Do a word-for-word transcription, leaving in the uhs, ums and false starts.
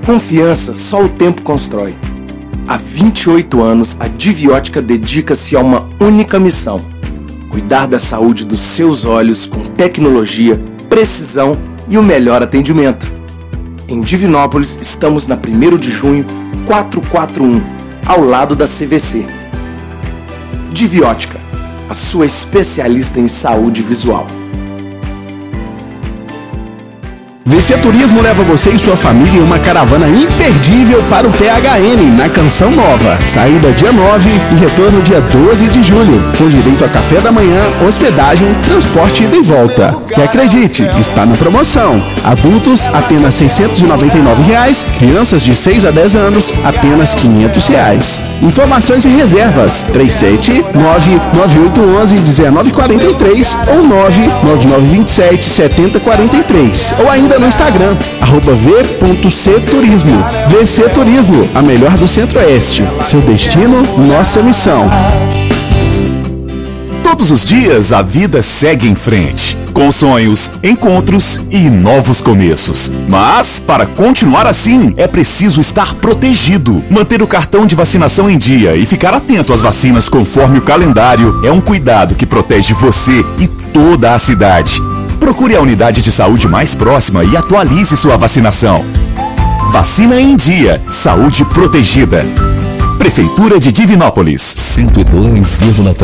Confiança só o tempo constrói. Há vinte e oito anos, a Diviótica dedica-se a uma única missão: cuidar da saúde dos seus olhos com tecnologia, precisão e o melhor atendimento. Em Divinópolis, estamos na primeiro de junho, quatrocentos e quarenta e um, ao lado da C V C. Diviótica, a sua especialista em saúde visual. V C Turismo leva você e sua família em uma caravana imperdível para o P H N, na Canção Nova. Saída dia nove e retorno dia doze de julho, com direito a café da manhã, hospedagem, transporte ida e volta. E acredite, está na promoção. Adultos, apenas seiscentos e noventa e nove reais, crianças de seis a dez anos, apenas quinhentos reais. Informações e reservas, três sete nove nove oito um um um nove quatro três ou nove nove nove dois sete sete zero quatro três, ou ainda no Instagram, arroba v.cturismo. V C Turismo, a melhor do Centro-Oeste. Seu destino, nossa missão. Todos os dias a vida segue em frente, com sonhos, encontros e novos começos. Mas, para continuar assim, é preciso estar protegido. Manter o cartão de vacinação em dia e ficar atento às vacinas conforme o calendário é um cuidado que protege você e toda a cidade. Procure a unidade de saúde mais próxima e atualize sua vacinação. Vacina em dia. Saúde protegida. Prefeitura de Divinópolis. cento e dois vírgula três